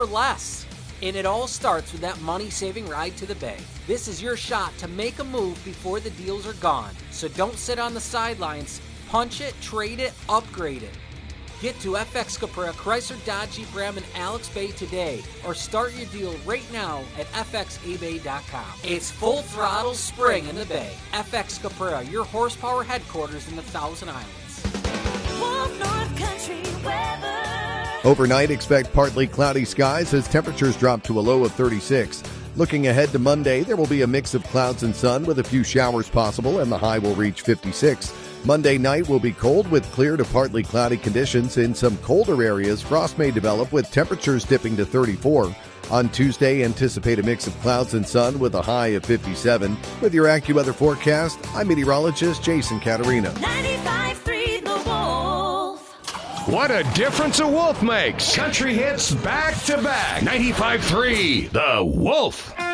for less. And it all starts with that money-saving ride to the Bay. This is your shot to make a move before the deals are gone. So don't sit on the sidelines. Punch it, trade it, upgrade it. Get to FX Caprera, Chrysler, Dodge, Jeep, Ram, and Alex Bay today, or start your deal right now at fxabay.com. It's full throttle spring in the Bay. FX Caprera, your horsepower headquarters in the Thousand Islands. Wolf North Country weather. Overnight, expect partly cloudy skies as temperatures drop to a low of 36. Looking ahead to Monday, there will be a mix of clouds and sun with a few showers possible, and the high will reach 56. Monday night will be cold with clear to partly cloudy conditions. In some colder areas, frost may develop with temperatures dipping to 34. On Tuesday, anticipate a mix of clouds and sun with a high of 57. With your AccuWeather forecast, I'm meteorologist Jason Caterina. 95.3 The Wolf. What a difference a Wolf makes. Country hits back to back. 95.3 The Wolf.